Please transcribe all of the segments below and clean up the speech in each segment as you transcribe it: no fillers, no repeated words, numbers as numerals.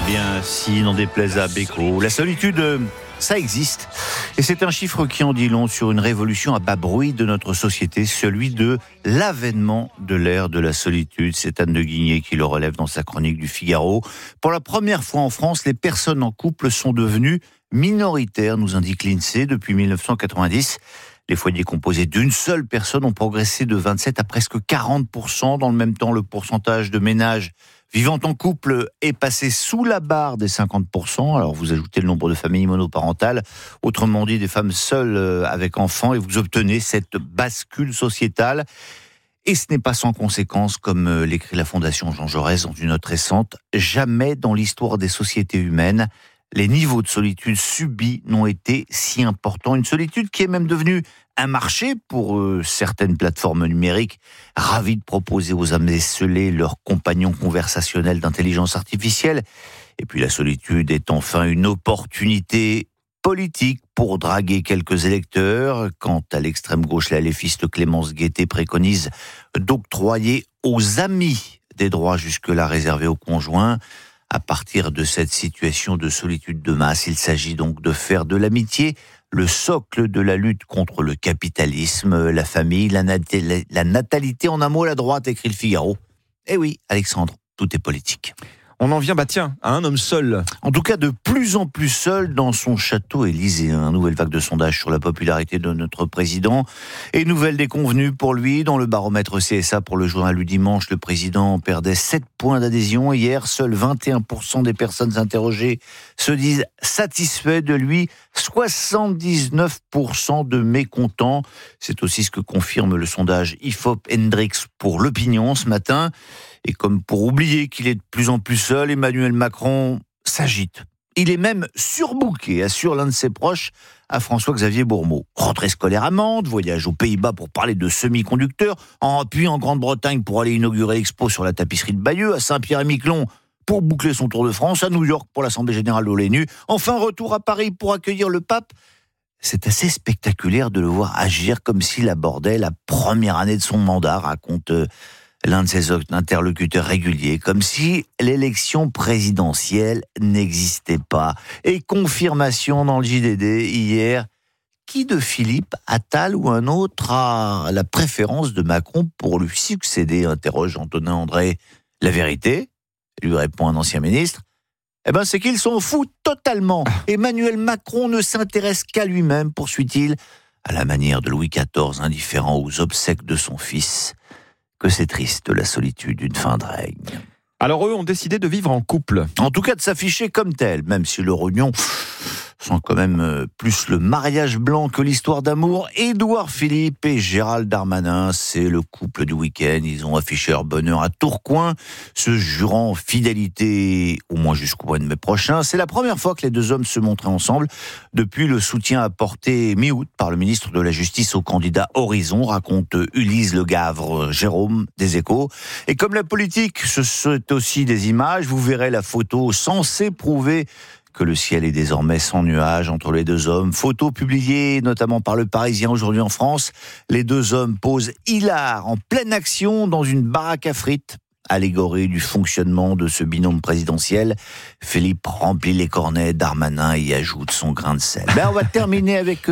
bien, si n'en déplaise à Beko, la solitude, ça existe. Et c'est un chiffre qui en dit long sur une révolution à bas bruit de notre société, celui de l'avènement de l'ère de la solitude. C'est Anne de Guigné qui le relève dans sa chronique du Figaro. Pour la première fois en France, les personnes en couple sont devenues minoritaires, nous indique l'INSEE, depuis 1990. Les foyers composés d'une seule personne ont progressé de 27 à presque 40%. Dans le même temps, le pourcentage de ménages vivant en couple est passé sous la barre des 50%. Alors vous ajoutez le nombre de familles monoparentales, autrement dit des femmes seules avec enfants, et vous obtenez cette bascule sociétale. Et ce n'est pas sans conséquence, comme l'écrit la Fondation Jean Jaurès dans une note récente. Jamais dans l'histoire des sociétés humaines, les niveaux de solitude subis n'ont été si importants. Une solitude qui est même devenue un marché pour certaines plateformes numériques, ravies de proposer aux âmes esseulées leurs compagnons conversationnels d'intelligence artificielle. Et puis la solitude est enfin une opportunité politique pour draguer quelques électeurs. Quant à l'extrême gauche, la LFiste Clémence Guettet préconise d'octroyer aux amis des droits jusque-là réservés aux conjoints. À partir de cette situation de solitude de masse, il s'agit donc de faire de l'amitié le socle de la lutte contre le capitalisme, la famille, la natalité, en un mot, la droite, écrit le Figaro. Eh oui, Alexandre, tout est politique. On en vient, à un homme seul. En tout cas, de plus en plus seul dans son château élyséen. Nouvelle vague de sondage sur la popularité de notre président. Et nouvelle déconvenue pour lui. Dans le baromètre CSA pour le journal du dimanche, le président perdait 7 points d'adhésion. Hier, seuls 21% des personnes interrogées se disent satisfaits de lui. 79% de mécontents. C'est aussi ce que confirme le sondage IFOP-Hendrix pour l'opinion ce matin. Et comme pour oublier qu'il est de plus en plus seul, Emmanuel Macron s'agite. Il est même surbooké, assure l'un de ses proches à François-Xavier Bourmeau. Rentrée scolaire à Mantes, voyage aux Pays-Bas pour parler de semi-conducteurs, puis en Grande-Bretagne pour aller inaugurer l'expo sur la tapisserie de Bayeux, à Saint-Pierre-et-Miquelon pour boucler son tour de France, à New York pour l'Assemblée Générale de l'ONU, enfin retour à Paris pour accueillir le pape. C'est assez spectaculaire de le voir agir comme s'il abordait la première année de son mandat, raconte l'un de ses interlocuteurs réguliers, comme si l'élection présidentielle n'existait pas. Et confirmation dans le JDD hier, qui de Philippe Attal ou un autre a la préférence de Macron pour lui succéder, interroge Antonin André. La vérité, lui répond un ancien ministre, c'est qu'il s'en fout totalement. Emmanuel Macron ne s'intéresse qu'à lui-même, poursuit-il, à la manière de Louis XIV, indifférent aux obsèques de son fils. Que c'est triste, la solitude d'une fin de règne. Alors eux ont décidé de vivre en couple. En tout cas de s'afficher comme tel, même si leur union sent quand même plus le mariage blanc que l'histoire d'amour. Édouard Philippe et Gérald Darmanin, c'est le couple du week-end. Ils ont affiché leur bonheur à Tourcoing, se jurant fidélité au moins jusqu'au mois de mai prochain. C'est la première fois que les deux hommes se montraient ensemble depuis le soutien apporté mi-août par le ministre de la Justice au candidat Horizon, raconte Ulysse Le Gavre, Jérôme des Échos. Et comme la politique, c'est aussi des images, vous verrez la photo censée prouver que le ciel est désormais sans nuages entre les deux hommes. Photo publiée notamment par Le Parisien aujourd'hui en France. Les deux hommes posent hilar en pleine action dans une baraque à frites. Allégorie du fonctionnement de ce binôme présidentiel. Philippe remplit les cornets, Darmanin y ajoute son grain de sel. On va terminer avec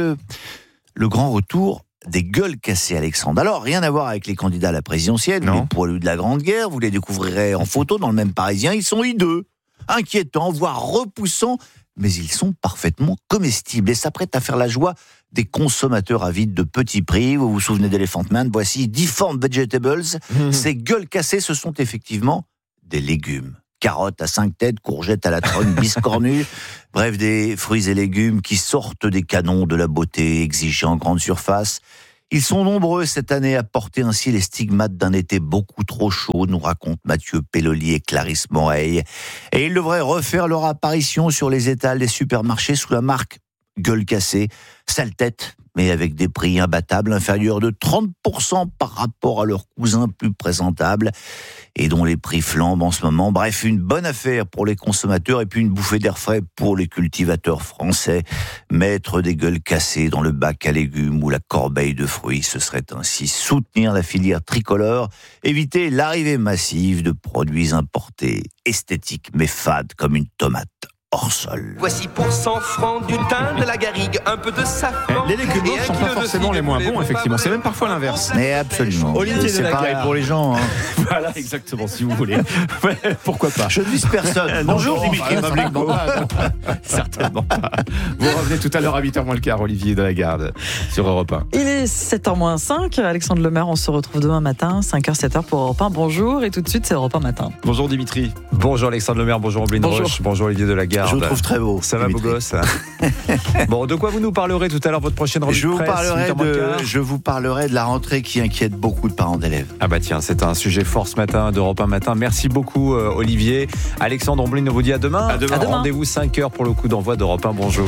le grand retour des gueules cassées, Alexandre. Alors, rien à voir avec les candidats à la présidentielle, les poilus de la Grande Guerre, vous les découvrirez en photo dans le même Parisien. Ils sont hideux, inquiétants, voire repoussants, mais ils sont parfaitement comestibles et s'apprêtent à faire la joie des consommateurs avides de petits prix. Vous vous souvenez d'Elephant Man? Voici Deformed Vegetables. Ces gueules cassées, ce sont effectivement des légumes. Carottes à 5 têtes, courgettes à la trogne, biscornues, bref, des fruits et légumes qui sortent des canons de la beauté exigée en grande surface. Ils sont nombreux cette année à porter ainsi les stigmates d'un été beaucoup trop chaud, nous racontent Mathieu Pelloli et Clarisse Moreille. Et ils devraient refaire leur apparition sur les étals des supermarchés sous la marque gueule cassée, sale tête, mais avec des prix imbattables, inférieurs de 30% par rapport à leurs cousins plus présentables et dont les prix flambent en ce moment. Bref, une bonne affaire pour les consommateurs et puis une bouffée d'air frais pour les cultivateurs français. Mettre des gueules cassées dans le bac à légumes ou la corbeille de fruits, ce serait ainsi soutenir la filière tricolore, éviter l'arrivée massive de produits importés, esthétiques mais fades comme une tomate hors sol. Voici pour 100 francs du thym, de la garrigue, un peu de safran. Les légumes ne sont pas forcément les moins bons, effectivement. C'est même parfois l'inverse. Mais absolument. Olivier c'est Delagarde. pareil pour les gens. Hein. Voilà, exactement, si vous voulez. Pourquoi pas. Je ne vise personne. Bonjour Dimitri Pavlenko. Certainement pas. Vous revenez tout à l'heure à 8h moins le quart, Olivier Delagarde, sur Europe 1. Il est 7h-5. Alexandre Lemaire, on se retrouve demain matin, 5h, 7h pour Europe 1. Bonjour, et tout de suite, c'est Europe 1 matin. Bonjour Dimitri. Bonjour Alexandre Lemaire, bonjour Ambline Roche, bonjour Olivier Delagarde. Je vous trouve très beau. Ça va, beau gosse. Bon, de quoi vous nous parlerez tout à l'heure, votre prochaine revue de presse? Je vous parlerai de la rentrée qui inquiète beaucoup de parents d'élèves. Ah bah tiens, c'est un sujet fort ce matin d'Europe 1 matin. Merci beaucoup Olivier. Alexandre Ambline vous dit à demain. À demain. Rendez-vous 5h pour le coup d'envoi d'Europe 1. Bonjour.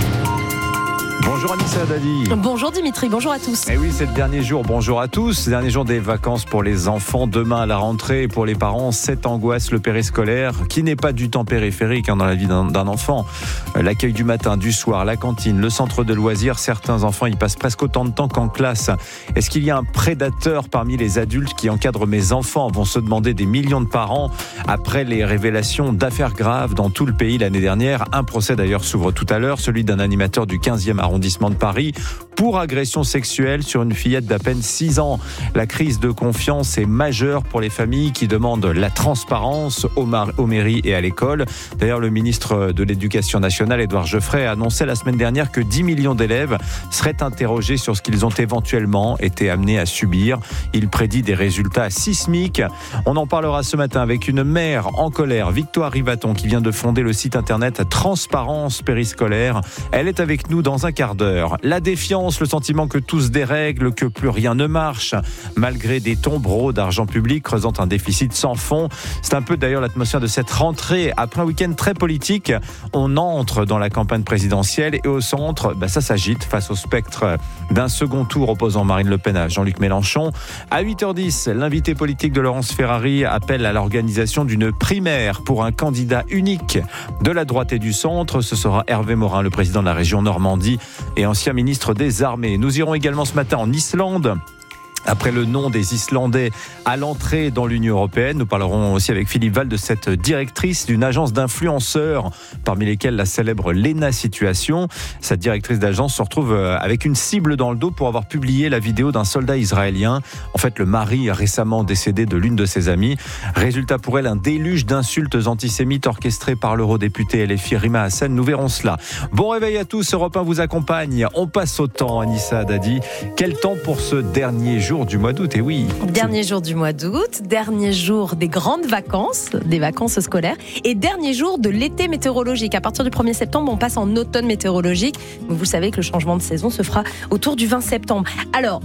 Bonjour Anissa Dadi. Bonjour Dimitri, bonjour à tous. Et oui, c'est le dernier jour, bonjour à tous. Dernier jour des vacances pour les enfants. Demain à la rentrée et pour les parents, cette angoisse, le périscolaire, qui n'est pas du temps périphérique dans la vie d'un enfant. L'accueil du matin, du soir, la cantine, le centre de loisirs, certains enfants y passent presque autant de temps qu'en classe. Est-ce qu'il y a un prédateur parmi les adultes qui encadrent mes enfants? Vont se demander des millions de parents après les révélations d'affaires graves dans tout le pays l'année dernière. Un procès d'ailleurs s'ouvre tout à l'heure, celui d'un animateur du 15e arrondissement de Paris pour agression sexuelle sur une fillette d'à peine 6 ans. La crise de confiance est majeure pour les familles qui demandent la transparence aux mairies et à l'école. D'ailleurs, le ministre de l'Éducation nationale, Édouard Geoffrey, a annoncé la semaine dernière que 10 millions d'élèves seraient interrogés sur ce qu'ils ont éventuellement été amenés à subir. Il prédit des résultats sismiques. On en parlera ce matin avec une mère en colère, Victoire Rivaton, qui vient de fonder le site internet Transparence Périscolaire. Elle est avec nous dans un quart d'heure. La défiance, le sentiment que tout se dérègle, que plus rien ne marche, malgré des tombereaux d'argent public creusant un déficit sans fond. C'est un peu d'ailleurs l'atmosphère de cette rentrée. Après un week-end très politique, on entre dans la campagne présidentielle et au centre, ça s'agite face au spectre d'un second tour opposant Marine Le Pen à Jean-Luc Mélenchon. À 8h10, l'invité politique de Laurence Ferrari appelle à l'organisation d'une primaire pour un candidat unique de la droite et du centre. Ce sera Hervé Morin, le président de la région Normandie et ancien ministre des Armées. Nous irons également ce matin en Islande. Après le nom des Islandais à l'entrée dans l'Union européenne, nous parlerons aussi avec Philippe Val de cette directrice d'une agence d'influenceurs, parmi lesquels la célèbre Lena Situation. Cette directrice d'agence se retrouve avec une cible dans le dos pour avoir publié la vidéo d'un soldat israélien. En fait, le mari récemment décédé de l'une de ses amies. Résultat pour elle, un déluge d'insultes antisémites orchestrées par l'eurodéputé LFI Rima Hassan. Nous verrons cela. Bon réveil à tous, Europe 1 vous accompagne. On passe au temps, Anissa Dadi. Quel temps pour ce dernier jour du mois d'août, et oui. Dernier jour du mois d'août, dernier jour des grandes vacances, des vacances scolaires, et dernier jour de l'été météorologique. À partir du 1er septembre, on passe en automne météorologique. Vous savez que le changement de saison se fera autour du 20 septembre. Alors,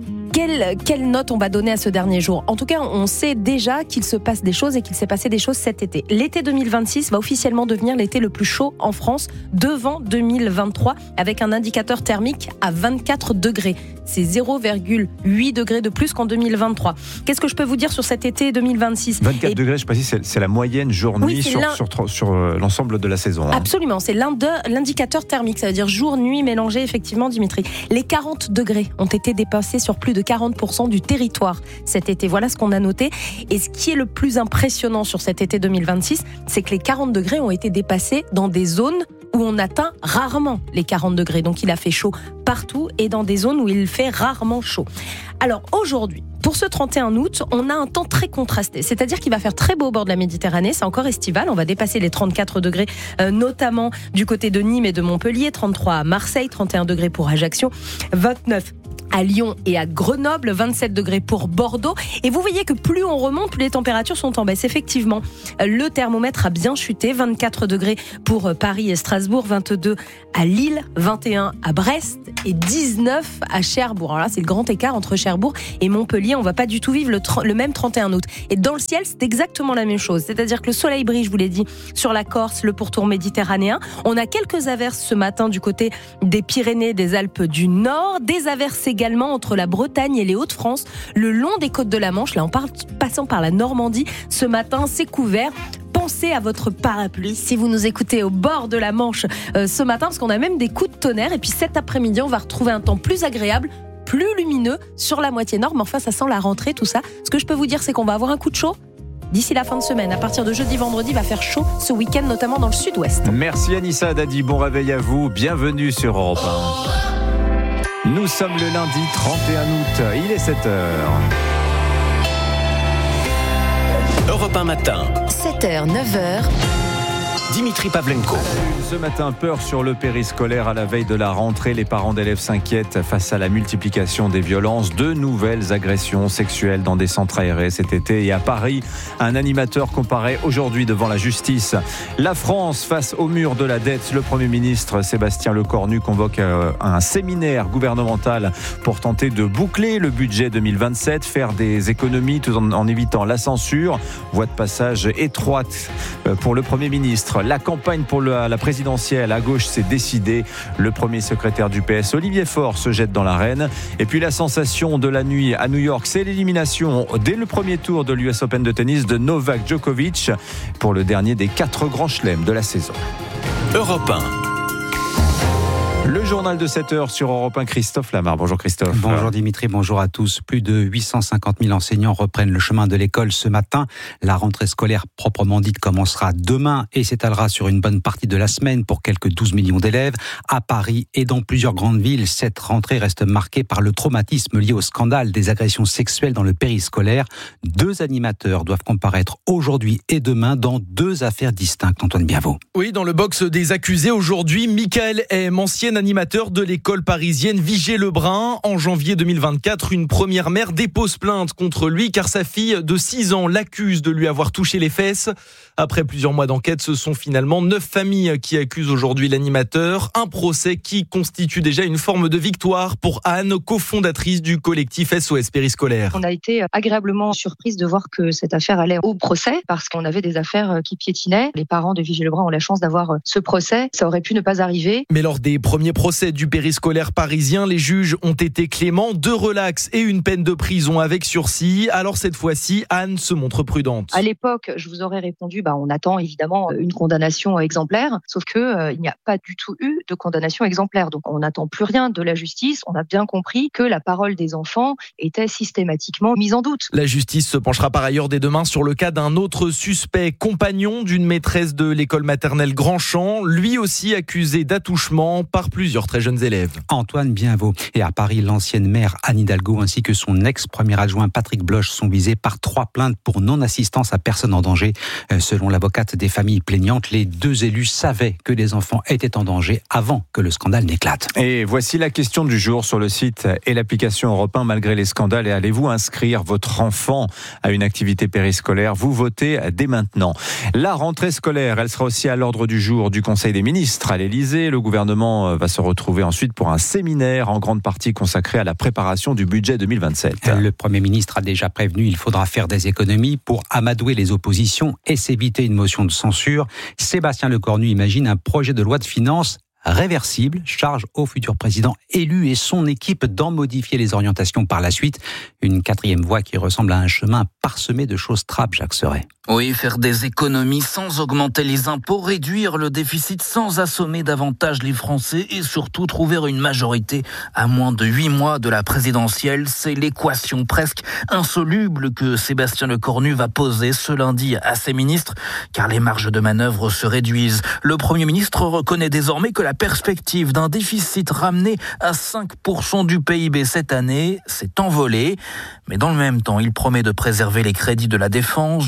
quelle note on va donner à ce dernier jour? En tout cas, on sait déjà qu'il se passe des choses et qu'il s'est passé des choses cet été. L'été 2026 va officiellement devenir l'été le plus chaud en France, devant 2023, avec un indicateur thermique à 24 degrés. C'est 0,8 degrés de plus qu'en 2023. Qu'est-ce que je peux vous dire sur cet été 2026? 24 degrés, je précise, c'est la moyenne jour-nuit sur l'ensemble de la saison. Absolument, c'est l'indicateur thermique, ça veut dire jour-nuit mélangé, effectivement, Dimitri. Les 40 degrés ont été dépassés sur plus de 40% du territoire cet été. Voilà ce qu'on a noté. Et ce qui est le plus impressionnant sur cet été 2026, c'est que les 40 degrés ont été dépassés dans des zones où on atteint rarement les 40 degrés. Donc il a fait chaud partout et dans des zones où il fait rarement chaud. Alors aujourd'hui, pour ce 31 août, on a un temps très contrasté. C'est-à-dire qu'il va faire très beau au bord de la Méditerranée. C'est encore estival. On va dépasser les 34 degrés, notamment du côté de Nîmes et de Montpellier. 33 à Marseille, 31 degrés pour Ajaccio, 29 à Lyon et à Grenoble, 27 degrés pour Bordeaux. Et vous voyez que plus on remonte, plus les températures sont en baisse. Effectivement, le thermomètre a bien chuté, 24 degrés pour Paris et Strasbourg, 22 à Lille, 21 à Brest et 19 à Cherbourg. Alors là, c'est le grand écart entre Cherbourg et Montpellier. On va pas du tout vivre le même 31 août. Et dans le ciel, c'est exactement la même chose. C'est-à-dire que le soleil brille, je vous l'ai dit, sur la Corse, le pourtour méditerranéen. On a quelques averses ce matin du côté des Pyrénées, des Alpes du Nord, des averses également entre la Bretagne et les Hauts-de-France, le long des côtes de la Manche, là en passant par la Normandie. Ce matin, c'est couvert. Pensez à votre parapluie si vous nous écoutez au bord de la Manche ce matin, parce qu'on a même des coups de tonnerre. Et puis cet après-midi, on va retrouver un temps plus agréable, plus lumineux sur la moitié nord. Mais enfin, ça sent la rentrée, tout ça. Ce que je peux vous dire, c'est qu'on va avoir un coup de chaud d'ici la fin de semaine. À partir de jeudi, vendredi, il va faire chaud ce week-end, notamment dans le sud-ouest. Merci Anissa Dadi, bon réveil à vous, bienvenue sur Europe 1. Nous sommes le lundi 31 août, il est 7h. Europe 1 matin. 7h, 9h. Dimitri Pavlenko. Ce matin, peur sur le périscolaire à la veille de la rentrée. Les parents d'élèves s'inquiètent face à la multiplication des violences. De nouvelles agressions sexuelles dans des centres aérés cet été. Et à Paris, un animateur comparaît aujourd'hui devant la justice. La France face au mur de la dette. Le Premier ministre Sébastien Lecornu convoque un séminaire gouvernemental pour tenter de boucler le budget 2027, faire des économies tout en évitant la censure. Voie de passage étroite pour le Premier ministre. La campagne pour la présidentielle à gauche s'est décidée. Le premier secrétaire du PS, Olivier Faure, se jette dans l'arène. Et puis la sensation de la nuit à New York, c'est l'élimination dès le premier tour de l'US Open de tennis de Novak Djokovic pour le dernier des 4 grands chelems de la saison. Europe 1. Le journal de 7h sur Europe 1, Christophe Lamar. Bonjour Christophe. Bonjour Dimitri, bonjour à tous. Plus de 850 000 enseignants reprennent le chemin de l'école ce matin. La rentrée scolaire proprement dite commencera demain et s'étalera sur une bonne partie de la semaine pour quelques 12 millions d'élèves. À Paris et dans plusieurs grandes villes, cette rentrée reste marquée par le traumatisme lié au scandale des agressions sexuelles dans le périscolaire. 2 animateurs doivent comparaître aujourd'hui et demain dans 2 affaires distinctes. Antoine Bienvot. Oui, dans le box des accusés aujourd'hui, Michael M, ancien animateur de l'école parisienne Vigée-Lebrun. En janvier 2024, une première mère dépose plainte contre lui car sa fille de 6 ans l'accuse de lui avoir touché les fesses. Après plusieurs mois d'enquête, ce sont finalement 9 familles qui accusent aujourd'hui l'animateur. Un procès qui constitue déjà une forme de victoire pour Anne, cofondatrice du collectif SOS Périscolaire. On a été agréablement surprise de voir que cette affaire allait au procès parce qu'on avait des affaires qui piétinaient. Les parents de Vigée-Lebrun ont la chance d'avoir ce procès. Ça aurait pu ne pas arriver. Mais lors des premiers procès du périscolaire parisien, les juges ont été cléments, 2 relax et une peine de prison avec sursis. Alors cette fois-ci, Anne se montre prudente. À l'époque, je vous aurais répondu, on attend évidemment une condamnation exemplaire, sauf que il n'y a pas du tout eu de condamnation exemplaire. Donc on n'attend plus rien de la justice. On a bien compris que la parole des enfants était systématiquement mise en doute. La justice se penchera par ailleurs dès demain sur le cas d'un autre suspect, compagnon d'une maîtresse de l'école maternelle Grandchamp, lui aussi accusé d'attouchement par plusieurs très jeunes élèves. Antoine Bienvot. Et à Paris, l'ancienne maire Anne Hidalgo ainsi que son ex-premier adjoint Patrick Bloch sont visés par 3 plaintes pour non-assistance à personne en danger. Selon l'avocate des familles plaignantes, les 2 élus savaient que les enfants étaient en danger avant que le scandale n'éclate. Et voici la question du jour sur le site et l'application Europe 1 malgré les scandales. Et allez-vous inscrire votre enfant à une activité périscolaire? Vous votez dès maintenant. La rentrée scolaire, elle sera aussi à l'ordre du jour du Conseil des ministres à l'Élysée. Le gouvernement va se retrouver ensuite pour un séminaire en grande partie consacré à la préparation du budget 2027. Le Premier ministre a déjà prévenu, il faudra faire des économies pour amadouer les oppositions et s'éviter une motion de censure. Sébastien Lecornu imagine un projet de loi de finances réversible, charge au futur président élu et son équipe d'en modifier les orientations par la suite. Une 4e voie qui ressemble à un chemin parsemé de choses trappes, Jacques Serret. Oui, faire des économies sans augmenter les impôts, réduire le déficit sans assommer davantage les Français et surtout trouver une majorité à moins de 8 mois de la présidentielle, c'est l'équation presque insoluble que Sébastien Lecornu va poser ce lundi à ses ministres, car les marges de manœuvre se réduisent. Le Premier ministre reconnaît désormais que la perspective d'un déficit ramené à 5% du PIB cette année s'est envolée, mais dans le même temps, il promet de préserver les crédits de la défense, de l'intérieur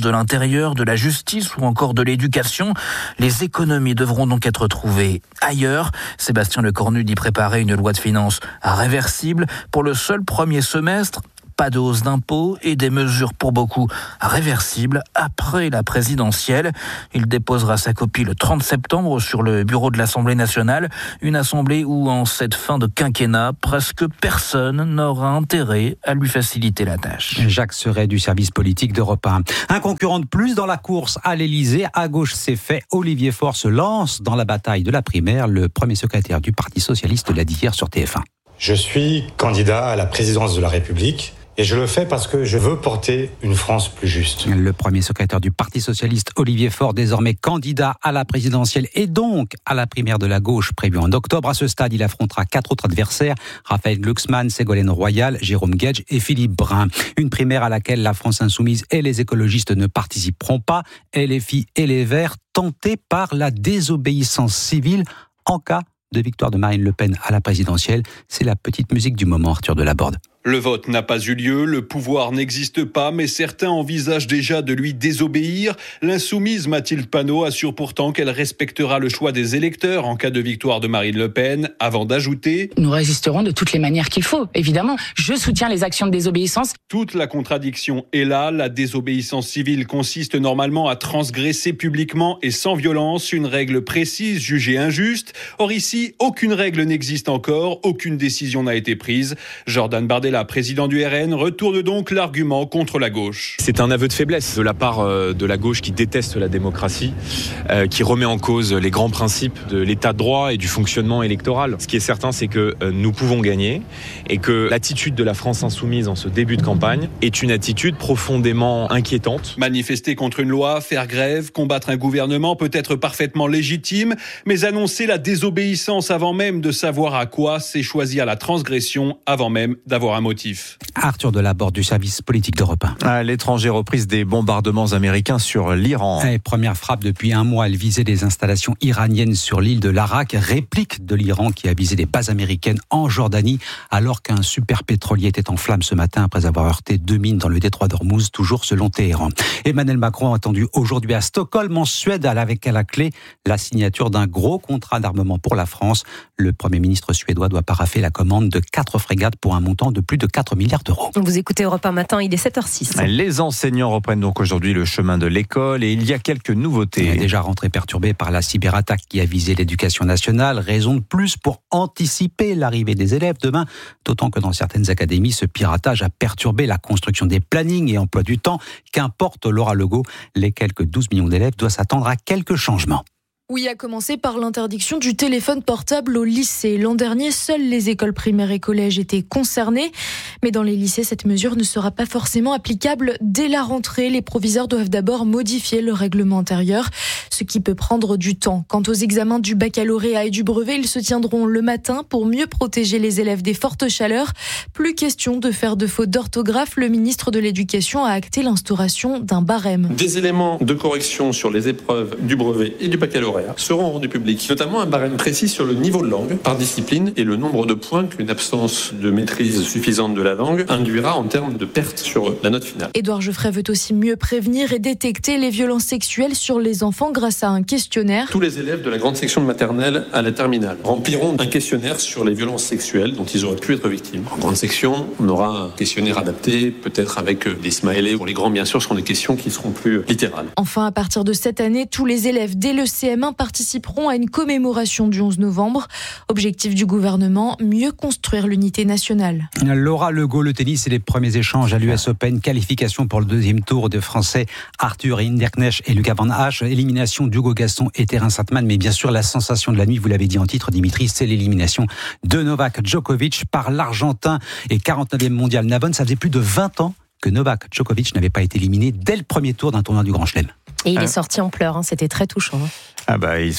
l'intérieur, de la justice ou encore de l'éducation. Les économies devront donc être trouvées ailleurs. Sébastien Lecornu dit préparer une loi de finances réversible pour le seul premier semestre. Pas de hausse d'impôts et des mesures pour beaucoup réversibles après la présidentielle. Il déposera sa copie le 30 septembre sur le bureau de l'Assemblée nationale. Une assemblée où, en cette fin de quinquennat, presque personne n'aura intérêt à lui faciliter la tâche. Jacques Serret du service politique d'Europe 1. Un concurrent de plus dans la course à l'Élysée. À gauche, c'est fait. Olivier Faure se lance dans la bataille de la primaire. Le premier secrétaire du Parti socialiste l'a dit hier sur TF1. Je suis candidat à la présidence de la République. Et je le fais parce que je veux porter une France plus juste. Le premier secrétaire du Parti socialiste, Olivier Faure, désormais candidat à la présidentielle et donc à la primaire de la gauche prévue en octobre. À ce stade, il affrontera 4 autres adversaires, Raphaël Glucksmann, Ségolène Royal, Jérôme Guedj et Philippe Brun. Une primaire à laquelle la France insoumise et les écologistes ne participeront pas. LFI et les Verts tentés par la désobéissance civile en cas de victoire de Marine Le Pen à la présidentielle. C'est la petite musique du moment, Arthur Delaborde. Le vote n'a pas eu lieu, le pouvoir n'existe pas, mais certains envisagent déjà de lui désobéir. L'insoumise Mathilde Panot assure pourtant qu'elle respectera le choix des électeurs en cas de victoire de Marine Le Pen, avant d'ajouter « Nous résisterons de toutes les manières qu'il faut, évidemment. Je soutiens les actions de désobéissance. » Toute la contradiction est là. La désobéissance civile consiste normalement à transgresser publiquement et sans violence une règle précise jugée injuste. Or ici, aucune règle n'existe encore, aucune décision n'a été prise. Jordan Bardella, président du RN, retourne donc l'argument contre la gauche. C'est un aveu de faiblesse de la part de la gauche qui déteste la démocratie, qui remet en cause les grands principes de l'état de droit et du fonctionnement électoral. Ce qui est certain, c'est que nous pouvons gagner et que l'attitude de la France insoumise en ce début de campagne est une attitude profondément inquiétante. Manifester contre une loi, faire grève, combattre un gouvernement peut être parfaitement légitime, mais annoncer la désobéissance avant même de savoir à quoi, c'est choisir la transgression avant même d'avoir un motif. Arthur Delaborde du service politique d'Europe 1. À l'étranger, reprise des bombardements américains sur l'Iran. Première frappe depuis un mois, elle visait des installations iraniennes sur l'île de l'Arak, réplique de l'Iran qui a visé des bases américaines en Jordanie, alors qu'un superpétrolier était en flammes ce matin après avoir heurté 2 mines dans le détroit d'Ormuz, toujours selon Téhéran. Emmanuel Macron a attendu aujourd'hui à Stockholm, en Suède, avec à la clé la signature d'un gros contrat d'armement pour la France. Le Premier ministre suédois doit paraffer la commande de 4 frégates pour un montant de plus de 4 milliards d'euros. Vous écoutez Europe 1 matin, il est 7h06. Les enseignants reprennent donc aujourd'hui le chemin de l'école et il y a quelques nouveautés. Il est déjà rentrée perturbée par la cyberattaque qui a visé l'éducation nationale. Raison de plus pour anticiper l'arrivée des élèves demain, d'autant que dans certaines académies, ce piratage a perturbé la construction des plannings et emploi du temps. Qu'importe Laura Legault, les quelques 12 millions d'élèves doivent s'attendre à quelques changements. Oui, à commencer par l'interdiction du téléphone portable au lycée. L'an dernier, seules les écoles primaires et collèges étaient concernées. Mais dans les lycées, cette mesure ne sera pas forcément applicable dès la rentrée. Les proviseurs doivent d'abord modifier le règlement intérieur, ce qui peut prendre du temps. Quant aux examens du baccalauréat et du brevet, ils se tiendront le matin pour mieux protéger les élèves des fortes chaleurs. Plus question de faire de fautes d'orthographe. Le ministre de l'Éducation a acté l'instauration d'un barème. Des éléments de correction sur les épreuves du brevet et du baccalauréat seront rendus publics, notamment un barème précis sur le niveau de langue par discipline et le nombre de points qu'une absence de maîtrise suffisante de la langue induira en termes de perte sur la note finale. Édouard Geoffrey veut aussi mieux prévenir et détecter les violences sexuelles sur les enfants grâce à un questionnaire. Tous les élèves de la grande section de maternelle à la terminale rempliront un questionnaire sur les violences sexuelles dont ils auraient pu être victimes. En grande section, on aura un questionnaire adapté, peut-être avec des smileys. Pour les grands, bien sûr, ce seront des questions qui seront plus littérales. Enfin, à partir de cette année, tous les élèves dès le CM1 participeront à une commémoration du 11 novembre. Objectif du gouvernement, mieux construire l'unité nationale. Laura Legault, le tennis et les premiers échanges à l'US Open. Qualification pour le deuxième tour de Français Arthur Hinderknecht et Lucas Van Hache. Élimination d'Hugo Gaston et Terence Sattmann. Mais bien sûr, la sensation de la nuit, vous l'avez dit en titre, Dimitri, c'est l'élimination de Novak Djokovic par l'Argentin et 49e mondial Navon. Ça faisait plus de 20 ans que Novak Djokovic n'avait pas été éliminé dès le premier tour d'un tournoi du Grand Chelem. Et il est sorti en pleurs, c'était très touchant. Ah bah il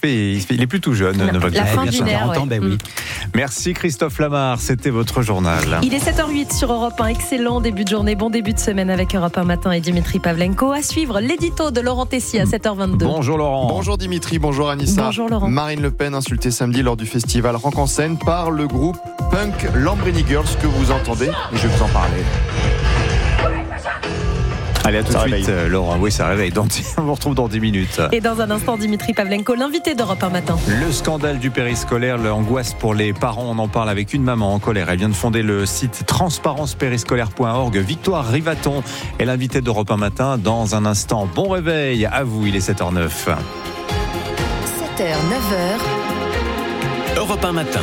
est plutôt jeune, Novak Djokovic. La fin d'une ère, ouais. Oui. Merci Christophe Lamar, c'était votre journal. Il est 7h08 sur Europe 1, excellent début de journée, bon début de semaine avec Europe 1 Matin et Dimitri Pavlenko. À suivre l'édito de Laurent Tessier à 7h22. Bonjour Laurent. Bonjour Dimitri, bonjour Anissa. Bonjour Laurent. Marine Le Pen insultée samedi lors du festival Rock en scène par le groupe punk Lambrini Girls que vous entendez, et je vais vous en parler. Allez, à tout de suite, Laurent. Oui, ça réveille. On vous retrouve dans 10 minutes. Et dans un instant, Dimitri Pavlenko, l'invité d'Europe 1 matin. Le scandale du périscolaire, l'angoisse pour les parents. On en parle avec une maman en colère. Elle vient de fonder le site transparencepériscolaire.org. Victoire Rivaton est l'invitée d'Europe 1 matin. Dans un instant, bon réveil à vous. Il est 7h09. 7h, 9h. Europe 1 matin.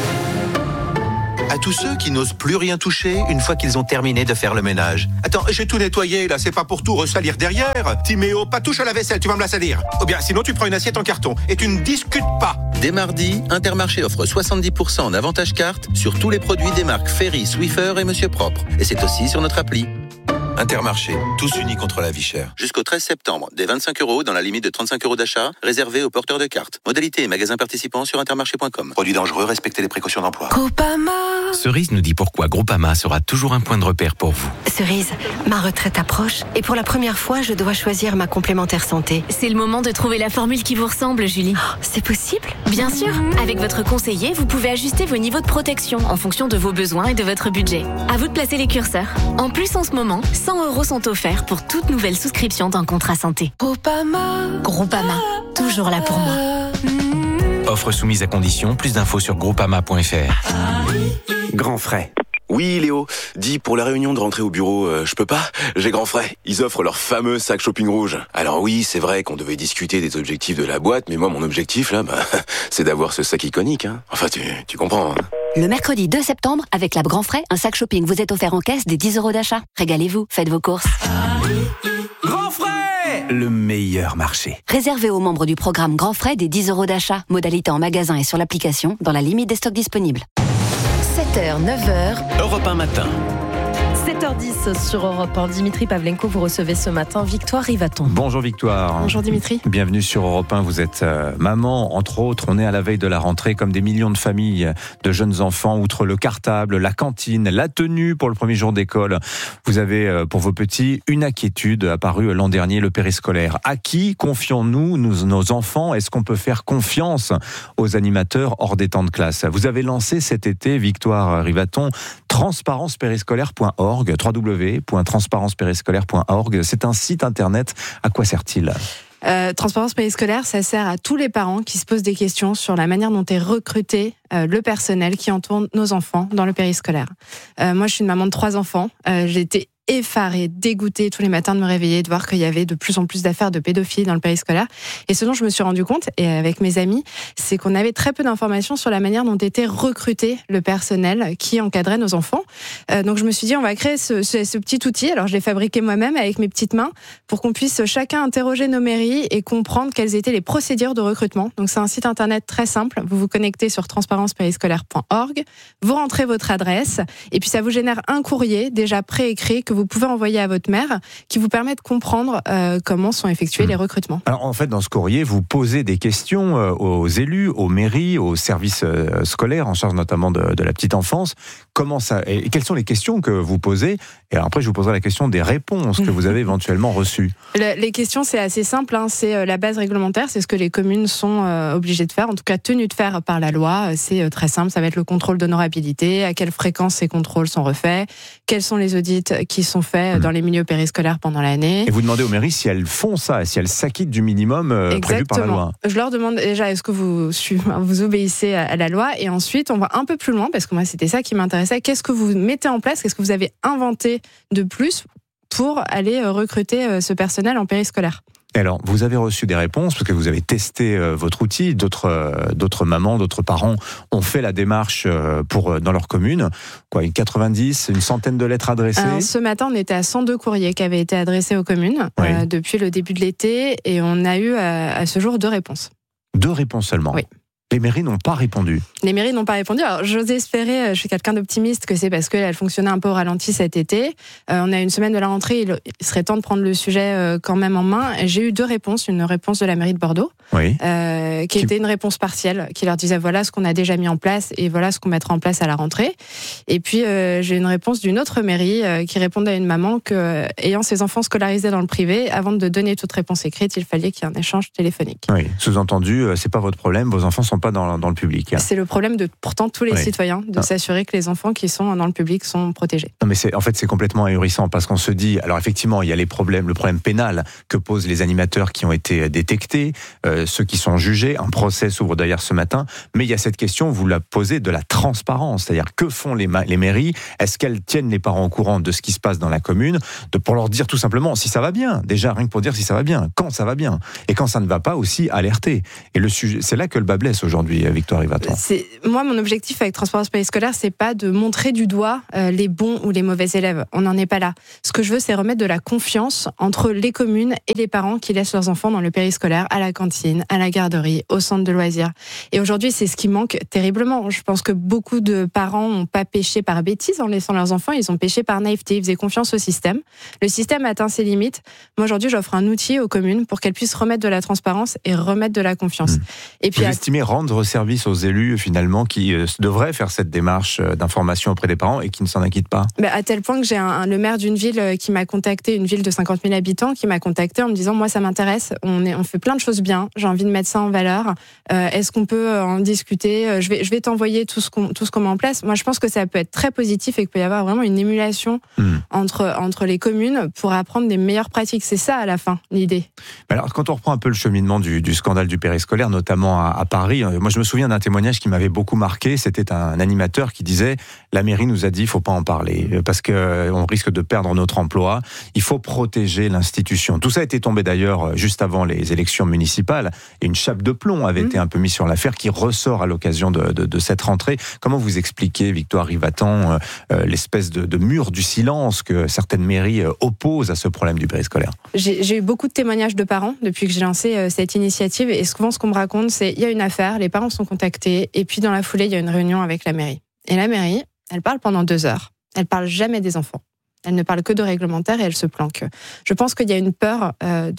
À tous ceux qui n'osent plus rien toucher une fois qu'ils ont terminé de faire le ménage. Attends, j'ai tout nettoyé là, c'est pas pour tout ressalir derrière. Timéo, pas touche à la vaisselle, tu vas me la salir. Ou bien sinon tu prends une assiette en carton et tu ne discutes pas. Dès mardi, Intermarché offre 70% en avantage carte sur tous les produits des marques Ferry, Swiffer et Monsieur Propre. Et c'est aussi sur notre appli. Intermarché, tous unis contre la vie chère. Jusqu'au 13 septembre, des 25 € dans la limite de 35 € d'achat, réservés aux porteurs de cartes. Modalité et magasins participants sur intermarché.com. Produits dangereux, respectez les précautions d'emploi. Groupama. Cerise nous dit pourquoi Groupama sera toujours un point de repère pour vous. Cerise, ma retraite approche et pour la première fois, je dois choisir ma complémentaire santé. C'est le moment de trouver la formule qui vous ressemble, Julie. Oh, c'est possible ? Bien sûr. Avec votre conseiller, vous pouvez ajuster vos niveaux de protection en fonction de vos besoins et de votre budget. À vous de placer les curseurs. En plus, en ce moment, 100 € sont offerts pour toute nouvelle souscription d'un contrat santé. Groupama, toujours là pour moi. Offre soumise à condition, plus d'infos sur groupama.fr. Grand frais. Oui, Léo. Dis, pour la réunion de rentrée au bureau, je peux pas ? J'ai grand frais. Ils offrent leur fameux sac shopping rouge. Alors oui, c'est vrai qu'on devait discuter des objectifs de la boîte, mais moi, mon objectif, là, c'est d'avoir ce sac iconique, hein. Enfin, tu comprends, hein. Le mercredi 2 septembre, avec l'app Grand Frais, un sac shopping vous est offert en caisse des 10 € d'achat. Régalez-vous, faites vos courses. Grand frais ! Le meilleur marché. Réservé aux membres du programme Grand Frais des 10 € d'achat. Modalité en magasin et sur l'application, dans la limite des stocks disponibles. 7h, 9h. Europe 1 matin. 7h10 sur Europe 1. Dimitri Pavlenko, vous recevez ce matin Victoire Rivaton. Bonjour Victoire. Bonjour Dimitri. Bienvenue sur Europe 1. Vous êtes maman, entre autres. On est à la veille de la rentrée, comme des millions de familles de jeunes enfants. Outre le cartable, la cantine, la tenue pour le premier jour d'école, vous avez pour vos petits une inquiétude apparue l'an dernier, le périscolaire. À qui confions-nous nos enfants ? Est-ce qu'on peut faire confiance aux animateurs hors des temps de classe ? Vous avez lancé cet été, Victoire Rivaton, transparencepériscolaire.org, www.transparencepériscolaire.org. C'est un site internet. À quoi sert-il ? Transparence périscolaire, ça sert à tous les parents qui se posent des questions sur la manière dont est recruté le personnel qui entoure nos enfants dans le périscolaire. Moi, je suis une maman de 3 enfants. J'ai été effarée, dégoûtée tous les matins de me réveiller, de voir qu'il y avait de plus en plus d'affaires de pédophilie dans le périscolaire. Et ce dont je me suis rendu compte, et avec mes amis, c'est qu'on avait très peu d'informations sur la manière dont était recruté le personnel qui encadrait nos enfants. Donc je me suis dit, on va créer ce petit outil. Alors je l'ai fabriqué moi-même avec mes petites mains pour qu'on puisse chacun interroger nos mairies et comprendre quelles étaient les procédures de recrutement. Donc c'est un site internet très simple. Vous vous connectez sur transparencepériscolaire.org, vous rentrez votre adresse et puis ça vous génère un courrier déjà préécrit que vous pouvez envoyer à votre maire qui vous permet de comprendre comment sont effectués les recrutements. Alors en fait, dans ce courrier, vous posez des questions aux élus, aux mairies, aux services scolaires en charge notamment de la petite enfance. Comment ça et quelles sont les questions que vous posez ? Et alors après, je vous poserai la question des réponses que vous avez éventuellement reçues. Les questions, c'est assez simple. C'est la base réglementaire, c'est ce que les communes sont obligées de faire, en tout cas tenues de faire par la loi. C'est très simple, ça va être le contrôle d'honorabilité, à quelle fréquence ces contrôles sont refaits, quels sont les audits qui sont faits dans les milieux périscolaires pendant l'année. Et vous demandez aux mairies si elles font ça, si elles s'acquittent du minimum prévu par la loi. Je leur demande déjà, est-ce que vous obéissez à la loi ? Et ensuite, on va un peu plus loin, parce que moi, c'était ça qui m'intéressait. Qu'est-ce que vous mettez en place ? Qu'est-ce que vous avez inventé de plus pour aller recruter ce personnel en périscolaire ? Alors, vous avez reçu des réponses parce que vous avez testé votre outil. D'autres mamans, d'autres parents ont fait la démarche dans leur commune. Une 90, une centaine de lettres adressées. Ce matin, on était à 102 courriers qui avaient été adressés aux communes depuis le début de l'été et on a eu à ce jour 2 réponses. 2 réponses seulement ? Oui. Les mairies n'ont pas répondu. Les mairies n'ont pas répondu. Alors, j'ose espérer, je suis quelqu'un d'optimiste, que c'est parce qu'elles fonctionnaient un peu au ralenti cet été. On a une semaine de la rentrée, il serait temps de prendre le sujet quand même en main. J'ai eu 2 réponses. Une réponse de la mairie de Bordeaux, qui était une réponse partielle, qui leur disait voilà ce qu'on a déjà mis en place et voilà ce qu'on mettra en place à la rentrée. Et puis, j'ai une réponse d'une autre mairie qui répondait à une maman que, ayant ses enfants scolarisés dans le privé, avant de donner toute réponse écrite, il fallait qu'il y ait un échange téléphonique. Oui, sous-entendu, c'est pas votre problème, vos enfants sont sont pas dans le public. C'est le problème de pourtant tous les citoyens, de s'assurer que les enfants qui sont dans le public sont protégés. Non, mais c'est complètement ahurissant parce qu'on se dit, alors effectivement, il y a le problème pénal que posent les animateurs qui ont été détectés, ceux qui sont jugés. Un procès s'ouvre d'ailleurs ce matin, mais il y a cette question, vous la posez, de la transparence, c'est-à-dire que font les mairies? Est-ce qu'elles tiennent les parents au courant de ce qui se passe dans la commune, pour leur dire tout simplement si ça va bien, déjà rien que pour dire si ça va bien, quand ça va bien, et quand ça ne va pas aussi alerter. Et le sujet, c'est là que le bas blesse aujourd'hui, Victoire Rivaton. Moi, mon objectif avec Transparence périscolaire, c'est pas de montrer du doigt les bons ou les mauvais élèves. On n'en est pas là. Ce que je veux, c'est remettre de la confiance entre les communes et les parents qui laissent leurs enfants dans le périscolaire, à la cantine, à la garderie, au centre de loisirs. Et aujourd'hui, c'est ce qui manque terriblement. Je pense que beaucoup de parents n'ont pas péché par bêtise en laissant leurs enfants, ils ont péché par naïveté, ils faisaient confiance au système. Le système a atteint ses limites. Moi, aujourd'hui, j'offre un outil aux communes pour qu'elles puissent remettre de la transparence et remettre de la confiance. Et puis, vous estimez rendre service aux élus, finalement, qui devraient faire cette démarche d'information auprès des parents et qui ne s'en inquiètent pas? À tel point que j'ai le maire d'une ville qui m'a contacté, une ville de 50 000 habitants, qui m'a contacté en me disant, moi, ça m'intéresse, on fait plein de choses bien, j'ai envie de mettre ça en valeur, est-ce qu'on peut en discuter? Je vais t'envoyer tout ce qu'on met en place. Moi, je pense que ça peut être très positif et qu'il peut y avoir vraiment une émulation entre les communes pour apprendre des meilleures pratiques. C'est ça, à la fin, l'idée. Alors, quand on reprend un peu le cheminement du scandale du périscolaire, notamment à Paris, moi, je me souviens d'un témoignage qui m'avait beaucoup marqué. C'était un animateur qui disait « La mairie nous a dit, il ne faut pas en parler, parce qu'on risque de perdre notre emploi. Il faut protéger l'institution. » Tout ça a été tombé d'ailleurs juste avant les élections municipales. Et une chape de plomb avait été un peu mise sur l'affaire qui ressort à l'occasion de cette rentrée. Comment vous expliquez, Victoire Rivaton, l'espèce de mur du silence que certaines mairies opposent à ce problème du périscolaire? J'ai eu beaucoup de témoignages de parents depuis que j'ai lancé cette initiative. Et souvent, ce qu'on me raconte, c'est il y a une affaire, les parents sont contactés, et puis dans la foulée, il y a une réunion avec la mairie. Et la mairie, elle parle pendant 2 heures. Elle parle jamais des enfants. Elle ne parle que de réglementaire et elle se planque. Je pense qu'il y a une peur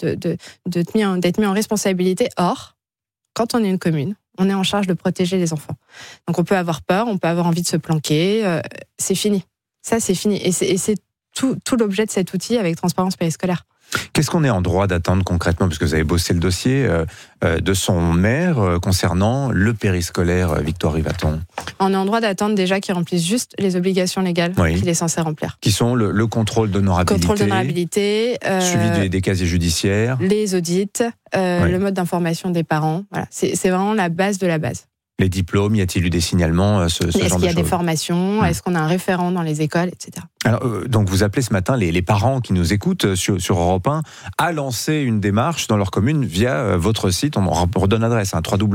d'être mis en responsabilité. Or, quand on est une commune, on est en charge de protéger les enfants. Donc on peut avoir peur, on peut avoir envie de se planquer. C'est fini. Ça, c'est fini. Et c'est tout l'objet de cet outil avec Transparence périscolaire. Qu'est-ce qu'on est en droit d'attendre concrètement, puisque vous avez bossé le dossier de son maire concernant le périscolaire, Victoire Rivaton? On est en droit d'attendre déjà qu'il remplisse juste les obligations légales qu'il est censé remplir. Qui sont le contrôle d'honorabilité, suivi des casiers judiciaires, les audits, le mode d'information des parents. Voilà. C'est vraiment la base de la base. Les diplômes, y a-t-il eu des signalements, ce genre de choses? Est-ce qu'il y a des formations? Est-ce qu'on a un référent dans les écoles, etc. Alors, donc vous appelez ce matin les parents qui nous écoutent sur Europe 1 à lancer une démarche dans leur commune via votre site. On redonne l'adresse,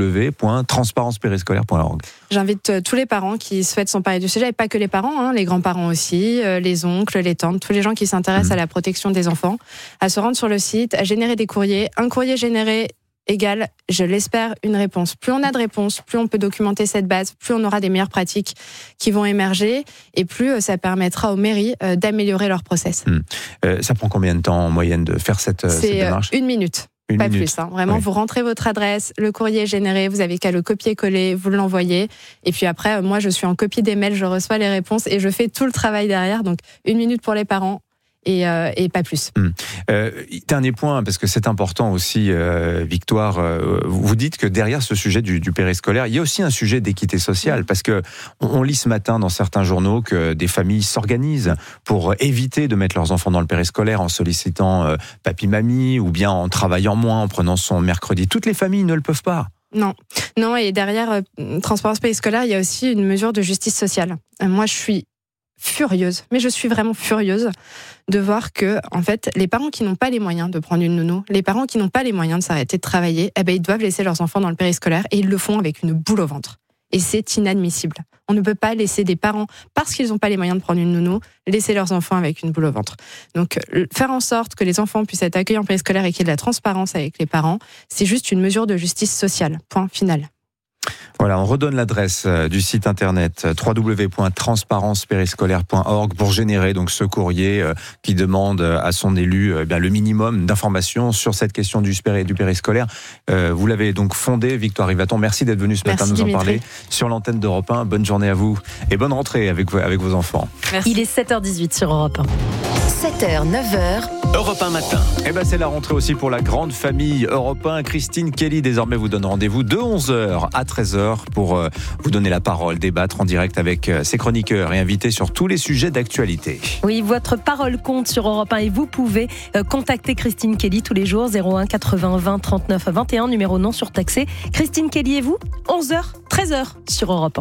www.transparencepériscolaire.org. J'invite tous les parents qui souhaitent s'emparer du sujet, et pas que les parents, les grands-parents aussi, les oncles, les tantes, tous les gens qui s'intéressent à la protection des enfants, à se rendre sur le site, à générer des courriers. Un courrier généré égale, je l'espère, une réponse. Plus on a de réponses, plus on peut documenter cette base, plus on aura des meilleures pratiques qui vont émerger et plus ça permettra aux mairies d'améliorer leur process. Ça prend combien de temps en moyenne de faire cette démarche? C'est 1 minute. Pas plus. Vraiment, vous rentrez votre adresse, le courrier est généré, vous avez qu'à le copier-coller, vous l'envoyez. Et puis après, moi, je suis en copie des mails, je reçois les réponses et je fais tout le travail derrière. Donc, 1 minute pour les parents. Et pas plus. Dernier point, parce que c'est important aussi, Victoire, vous dites que derrière ce sujet du périscolaire, il y a aussi un sujet d'équité sociale, parce que on lit ce matin dans certains journaux que des familles s'organisent pour éviter de mettre leurs enfants dans le périscolaire en sollicitant papy-mamie, ou bien en travaillant moins, en prenant son mercredi. Toutes les familles ne le peuvent pas. Non, et derrière Transparence périscolaire, il y a aussi une mesure de justice sociale. Moi, je suis furieuse, mais je suis vraiment furieuse de voir que, en fait, les parents qui n'ont pas les moyens de prendre une nounou, les parents qui n'ont pas les moyens de s'arrêter de travailler, ils doivent laisser leurs enfants dans le périscolaire et ils le font avec une boule au ventre. Et c'est inadmissible. On ne peut pas laisser des parents, parce qu'ils n'ont pas les moyens de prendre une nounou, laisser leurs enfants avec une boule au ventre. Donc, faire en sorte que les enfants puissent être accueillis en périscolaire et qu'il y ait de la transparence avec les parents, c'est juste une mesure de justice sociale. Point final. Voilà, on redonne l'adresse du site internet www.transparencepériscolaire.org pour générer donc ce courrier qui demande à son élu le minimum d'informations sur cette question du périscolaire. Vous l'avez donc fondé, Victoire Rivaton. Merci d'être venu ce matin nous en parler sur l'antenne d'Europe 1. Bonne journée à vous et bonne rentrée avec vos enfants. Merci. Il est 7h18 sur Europe 1. 7h, 9h. Europe 1 matin. Eh ben c'est la rentrée aussi pour la grande famille Europe 1. Christine Kelly désormais vous donne rendez-vous de 11h à 13h pour vous donner la parole, débattre en direct avec ses chroniqueurs et invités sur tous les sujets d'actualité. Oui, votre parole compte sur Europe 1 et vous pouvez contacter Christine Kelly tous les jours 01 80 20 39 21, numéro non surtaxé. Christine Kelly et vous, 11h, 13h sur Europe 1.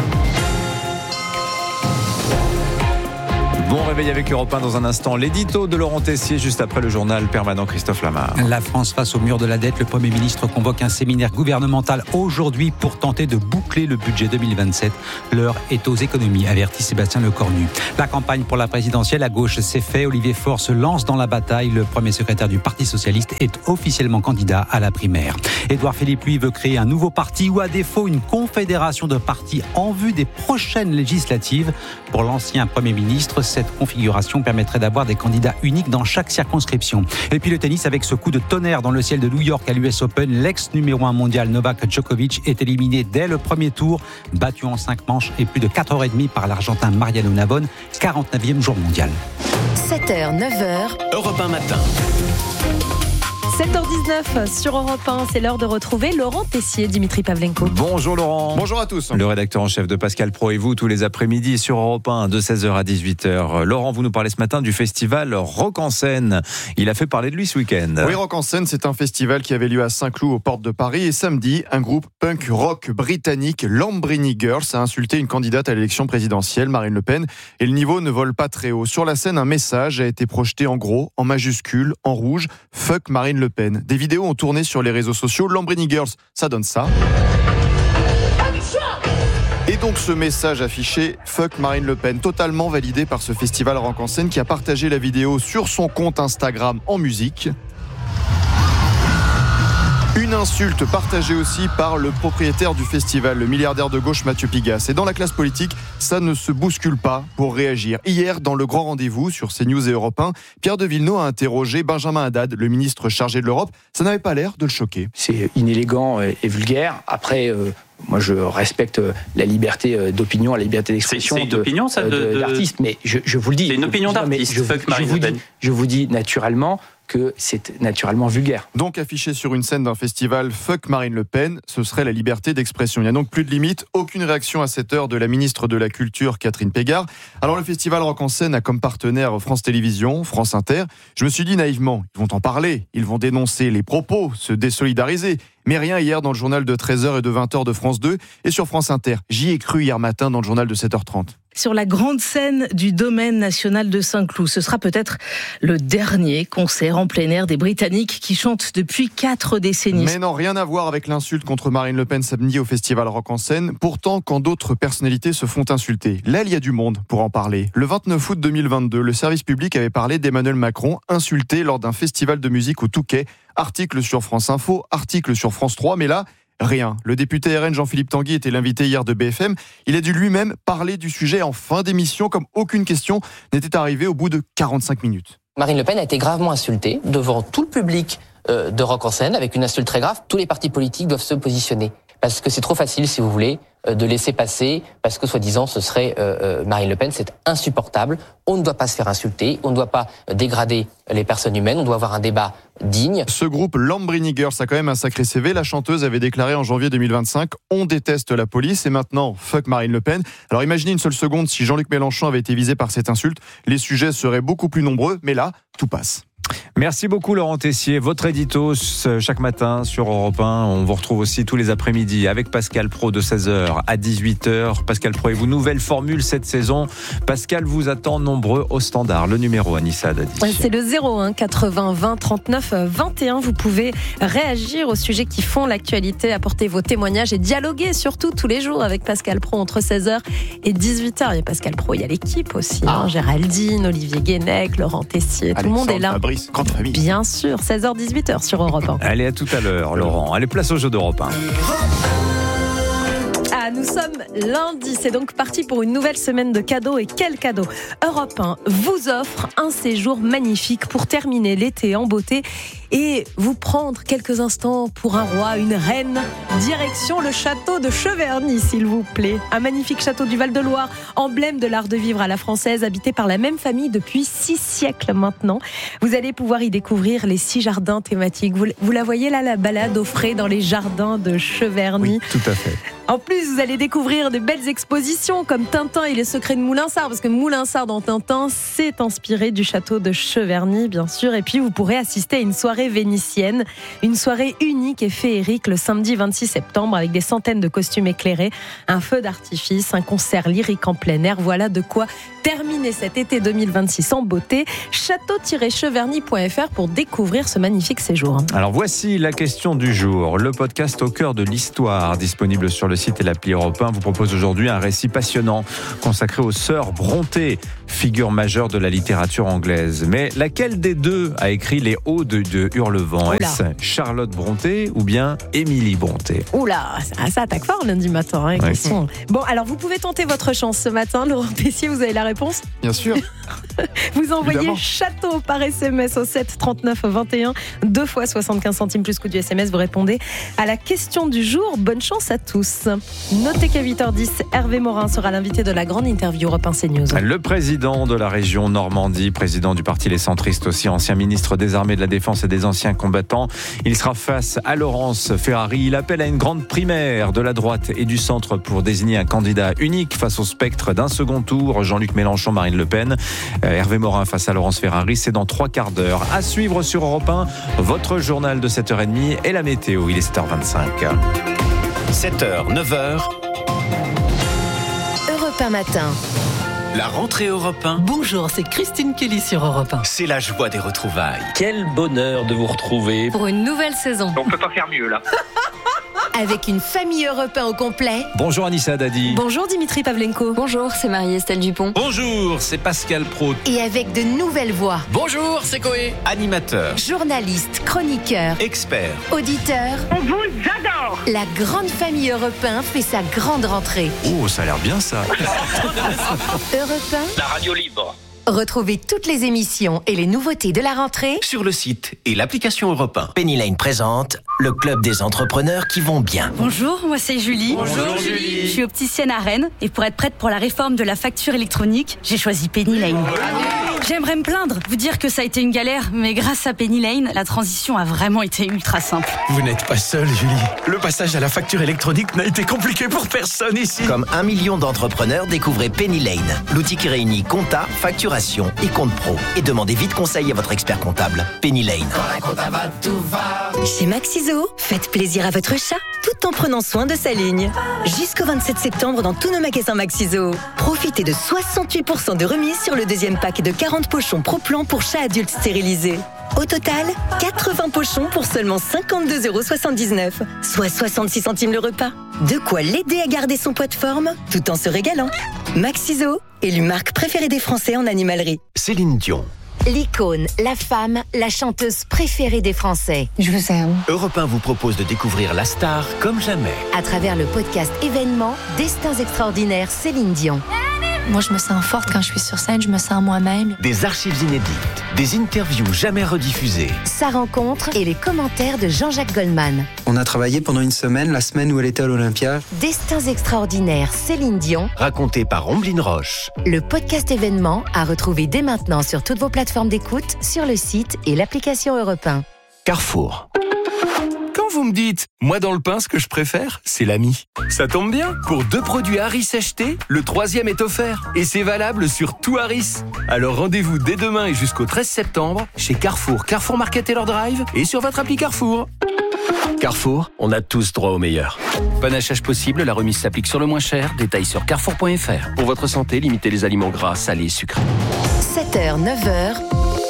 Bon réveil avec Europe 1 dans un instant. L'édito de Laurent Tessier juste après le journal permanent Christophe Lamar. La France face au mur de la dette. Le Premier ministre convoque un séminaire gouvernemental aujourd'hui pour tenter de boucler le budget 2027. L'heure est aux économies, avertit Sébastien Lecornu. La campagne pour la présidentielle à gauche s'est faite. Olivier Faure se lance dans la bataille. Le premier secrétaire du Parti socialiste est officiellement candidat à la primaire. Édouard Philippe, lui, veut créer un nouveau parti ou à défaut une confédération de partis en vue des prochaines législatives. Pour l'ancien Premier ministre, cette configuration permettrait d'avoir des candidats uniques dans chaque circonscription. Et puis le tennis, avec ce coup de tonnerre dans le ciel de New York à l'US Open, l'ex-numéro 1 mondial Novak Djokovic est éliminé dès le premier tour, battu en 5 manches et plus de 4h30 par l'Argentin Mariano Navone, 49e jour mondial. 7h, 9h. Europe 1 matin. 7h19 sur Europe 1, c'est l'heure de retrouver Laurent Tessier, Dimitri Pavlenko. Bonjour Laurent. Bonjour à tous. Le rédacteur en chef de Pascal Pro et vous tous les après-midi sur Europe 1 de 16h à 18h. Laurent, vous nous parlez ce matin du festival Rock en Seine. Il a fait parler de lui ce week-end. Oui, Rock en Seine, c'est un festival qui avait lieu à Saint-Cloud aux portes de Paris. Et samedi, un groupe punk rock britannique, Lambrini Girls, a insulté une candidate à l'élection présidentielle, Marine Le Pen. Et le niveau ne vole pas très haut. Sur la scène, un message a été projeté en gros, en majuscule, en rouge. Fuck Marine Le Pen. Des vidéos ont tourné sur les réseaux sociaux. Lambrini Girls, ça donne ça. Et donc ce message affiché, fuck Marine Le Pen, totalement validé par ce festival Rock en Seine qui a partagé la vidéo sur son compte Instagram en musique. Une insulte partagée aussi par le propriétaire du festival, le milliardaire de gauche Mathieu Pigasse. Et dans la classe politique, ça ne se bouscule pas pour réagir. Hier, dans le grand rendez-vous sur CNews et Europe 1, Pierre de Villeneuve a interrogé Benjamin Haddad, le ministre chargé de l'Europe. Ça n'avait pas l'air de le choquer. C'est inélégant et vulgaire. Après, moi, je respecte la liberté d'opinion, la liberté d'expression. C'est une opinion, ça, d'artiste. Mais je vous le dis. C'est une opinion d'artiste. Je vous dis naturellement que c'est naturellement vulgaire. Donc affiché sur une scène d'un festival Fuck Marine Le Pen, ce serait la liberté d'expression. Il n'y a donc plus de limite, aucune réaction à cette heure de la ministre de la Culture, Catherine Pégard. Alors le festival Rock en Seine a comme partenaire France Télévisions, France Inter. Je me suis dit naïvement, ils vont en parler, ils vont dénoncer les propos, se désolidariser. Mais rien hier dans le journal de 13h et de 20h de France 2 et sur France Inter. J'y ai cru hier matin dans le journal de 7h30. Sur la grande scène du domaine national de Saint-Cloud. Ce sera peut-être le dernier concert en plein air des Britanniques qui chantent depuis 4 décennies. Mais non, rien à voir avec l'insulte contre Marine Le Pen samedi au festival Rock en Seine. Pourtant, quand d'autres personnalités se font insulter, là, il y a du monde pour en parler. Le 29 août 2022, le service public avait parlé d'Emmanuel Macron, insulté lors d'un festival de musique au Touquet. Article sur France Info, article sur France 3, mais là, rien. Le député RN Jean-Philippe Tanguy était l'invité hier de BFM. Il a dû lui-même parler du sujet en fin d'émission, comme aucune question n'était arrivée au bout de 45 minutes. Marine Le Pen a été gravement insultée devant tout le public de Rock en Seine, avec une insulte très grave. Tous les partis politiques doivent se positionner. Parce que c'est trop facile, si vous voulez, de laisser passer, parce que soi-disant ce serait Marine Le Pen. C'est insupportable. On ne doit pas se faire insulter, on ne doit pas dégrader les personnes humaines, on doit avoir un débat digne. Ce groupe Lambrini Girls a quand même un sacré CV. La chanteuse avait déclaré en janvier 2025 « On déteste la police » et maintenant « Fuck Marine Le Pen ». Alors imaginez une seule seconde si Jean-Luc Mélenchon avait été visé par cette insulte. Les sujets seraient beaucoup plus nombreux, mais là, tout passe. Merci beaucoup Laurent Tessier. Votre édito chaque matin sur Europe 1. On vous retrouve aussi tous les après-midi avec Pascal Pro de 16h à 18h. Pascal Pro et vous, nouvelle formule cette saison. Pascal vous attend nombreux au standard. Le numéro, Anissa Dadi. C'est le 01 80 20 39 21. Vous pouvez réagir aux sujets qui font l'actualité, apporter vos témoignages et dialoguer surtout tous les jours avec Pascal Pro entre 16h et 18h. Il y a Pascal Pro, il y a l'équipe aussi. Géraldine, Olivier Guénec, Laurent Tessier, tout le monde est là. Fabrice, grande famille. Bien sûr, 16h-18h sur Europe 1. Allez, à tout à l'heure, Laurent. Allez, place au jeu d'Europe 1. nous sommes lundi, c'est donc parti pour une nouvelle semaine de cadeaux. Et quel cadeau! Europe 1 vous offre un séjour magnifique pour terminer l'été en beauté et vous prendre quelques instants pour un roi, une reine. Direction le château de Cheverny, s'il vous plaît. Un magnifique château du Val-de-Loire, emblème de l'art de vivre à la française, habité par la même famille depuis 6 siècles maintenant. Vous allez pouvoir y découvrir les 6 jardins thématiques. Vous la voyez là, la balade au frais dans les jardins de Cheverny. Oui, tout à fait. En plus, vous allez découvrir de belles expositions comme Tintin et les secrets de Moulinsart, parce que Moulinsart dans Tintin s'est inspiré du château de Cheverny, bien sûr. Et puis, vous pourrez assister à une soirée vénitienne, une soirée unique et féerique le samedi 26 septembre avec des centaines de costumes éclairés, un feu d'artifice, un concert lyrique en plein air. Voilà de quoi terminer cet été 2026 en beauté. Château-cheverny.fr pour découvrir ce magnifique séjour. Alors voici la question du jour. Le podcast Au cœur de l'histoire, disponible sur le site et l'appli Europe 1, vous propose aujourd'hui un récit passionnant consacré aux sœurs Brontë, figure majeure de la littérature anglaise. Mais laquelle des deux a écrit les Odes de Hurlevent? Est-ce Charlotte Brontë ou bien Émilie Brontë? Oula, ça attaque fort lundi matin. Hein, ouais. Bon, alors vous pouvez tenter votre chance ce matin. Laurent Tessier, vous avez la réponse? Bien sûr. Vous envoyez Évidemment. château par SMS au 7 39 21, 2 fois 75 centimes plus coût du SMS. Vous répondez à la question du jour. Bonne chance à tous. Notez qu'à 8h10, Hervé Morin sera l'invité de la grande interview Europe 1 CNews. Le président de la région Normandie, président du parti Les Centristes aussi, ancien ministre des Armées, de la Défense et des Anciens Combattants. Il sera face à Laurence Ferrari. Il appelle à une grande primaire de la droite et du centre pour désigner un candidat unique face au spectre d'un second tour. Jean-Luc Mélenchon, Marine Le Pen. Hervé Morin face à Laurence Ferrari, c'est dans 3 quarts d'heure. À suivre sur Europe 1, votre journal de 7h30 et la météo. Il est 7h25. 7h, 9h. Europe 1 matin. La rentrée Europe 1. Bonjour, c'est Christine Kelly sur Europe 1. C'est la joie des retrouvailles. Quel bonheur de vous retrouver. Pour une nouvelle saison. On peut pas faire mieux là. Avec une famille Europe 1 au complet. Bonjour Anissa Dadi. Bonjour Dimitri Pavlenko. Bonjour, c'est Marie-Estelle Dupont. Bonjour, c'est Pascal Praud. Et avec de nouvelles voix. Bonjour, c'est Coé. Animateur, Journalistes, chroniqueurs, expert, auditeurs. On vous adore. La grande famille Europe 1 fait sa grande rentrée. Oh, ça a l'air bien ça. Europe 1. La radio libre. Retrouvez toutes les émissions et les nouveautés de la rentrée sur le site et l'application Europe 1. Penny Lane présente le club des entrepreneurs qui vont bien. Bonjour, moi c'est Julie. Bonjour Julie. Je suis opticienne à Rennes et pour être prête pour la réforme de la facture électronique, j'ai choisi Penny Lane. J'aimerais me plaindre, vous dire que ça a été une galère, mais grâce à Penny Lane, la transition a vraiment été ultra simple. Vous n'êtes pas seule, Julie. Le passage à la facture électronique n'a été compliqué pour personne ici. Comme 1 million d'entrepreneurs, découvrez Penny Lane, l'outil qui réunit compta, facturation et compte pro. Et demandez vite conseil à votre expert comptable. Penny Lane. Chez Maxiso, faites plaisir à votre chat tout en prenant soin de sa ligne. Jusqu'au 27 septembre dans tous nos magasins Maxiso. Profitez de 68% de remise sur le deuxième pack de 40 pochons Pro-Plan pour chats adultes stérilisés. Au total, 80 pochons pour seulement 52,79 €, soit 66 centimes le repas. De quoi l'aider à garder son poids de forme tout en se régalant. Maxiso, élue marque préférée des Français en animalerie. Céline Dion. L'icône, la femme, la chanteuse préférée des Français. Je vous aime. Europe 1 vous propose de découvrir la star comme jamais. À travers le podcast événement Destins extraordinaires Céline Dion. Moi, je me sens forte quand je suis sur scène, je me sens moi-même. Des archives inédites, des interviews jamais rediffusées. Sa rencontre et les commentaires de Jean-Jacques Goldman. On a travaillé pendant une semaine, la semaine où elle était à l'Olympia. Destins extraordinaires Céline Dion. Raconté par Omblin Roche. Le podcast événement à retrouver dès maintenant sur toutes vos plateformes d'écoute, sur le site et l'application Europe 1. Carrefour. Quand vous me dites, moi dans le pain, ce que je préfère, c'est l'ami. Ça tombe bien, pour 2 produits Harris achetés, le 3e est offert. Et c'est valable sur tout Harris. Alors rendez-vous dès demain et jusqu'au 13 septembre chez Carrefour, Carrefour Market Taylor Drive et sur votre appli Carrefour. Carrefour, on a tous droit au meilleur. Panachage possible, la remise s'applique sur le moins cher. Détails sur carrefour.fr. Pour votre santé, limitez les aliments gras, salés, sucrés. 7h, 9h.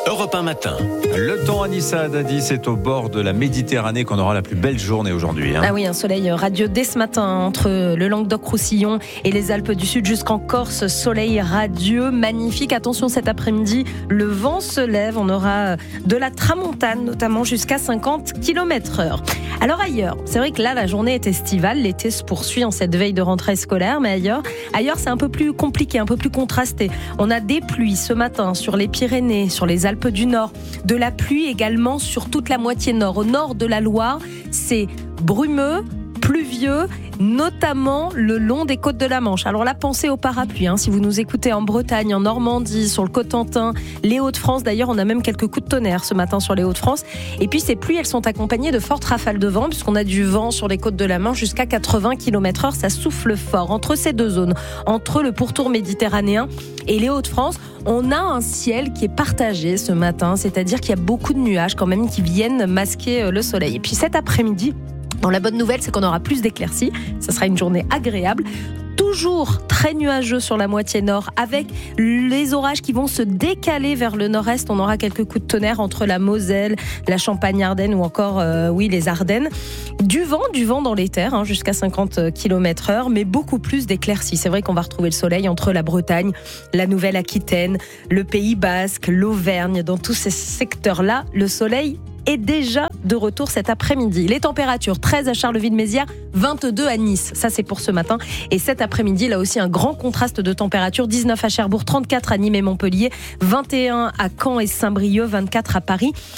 Europe 1 matin. Le temps à Nissa Dadi, c'est au bord de la Méditerranée qu'on aura la plus belle journée aujourd'hui. Ah oui, un soleil radieux dès ce matin entre le Languedoc-Roussillon et les Alpes du Sud jusqu'en Corse. Soleil radieux, magnifique. Attention, cet après-midi, le vent se lève. On aura de la tramontane, notamment jusqu'à 50 km/h. Alors ailleurs, c'est vrai que là, la journée est estivale. L'été se poursuit en cette veille de rentrée scolaire. Mais ailleurs, c'est un peu plus compliqué, un peu plus contrasté. On a des pluies ce matin sur les Pyrénées, sur les Alpes du Nord. De la pluie également sur toute la moitié nord. Au nord de la Loire, c'est brumeux, pluvieux, notamment le long des côtes de la Manche. Alors là, pensez au parapluie. Si vous nous écoutez en Bretagne, en Normandie, sur le Cotentin, les Hauts-de-France. D'ailleurs, on a même quelques coups de tonnerre ce matin sur les Hauts-de-France. Et puis ces pluies, elles sont accompagnées de fortes rafales de vent, puisqu'on a du vent sur les côtes de la Manche jusqu'à 80 km/h. Ça souffle fort. Entre ces deux zones, entre le pourtour méditerranéen et les Hauts-de-France, on a un ciel qui est partagé ce matin, c'est-à-dire qu'il y a beaucoup de nuages quand même qui viennent masquer le soleil. Et puis cet après-midi, la bonne nouvelle, c'est qu'on aura plus d'éclaircies. Ça sera une journée agréable. Toujours très nuageux sur la moitié nord, avec les orages qui vont se décaler vers le nord-est. On aura quelques coups de tonnerre entre la Moselle, la Champagne-Ardenne ou encore les Ardennes. Du vent dans les terres, jusqu'à 50 km/h, mais beaucoup plus d'éclaircies. C'est vrai qu'on va retrouver le soleil entre la Bretagne, la Nouvelle-Aquitaine, le Pays Basque, l'Auvergne. Dans tous ces secteurs-là, le soleil est déjà de retour cet après-midi. Les températures, 13 à Charleville-Mézières, 22 à Nice. Ça, c'est pour ce matin. Et cet après-midi, là aussi, un grand contraste de température. 19 à Cherbourg, 34 à Nîmes et Montpellier, 21 à Caen et Saint-Brieuc, 24 à Paris.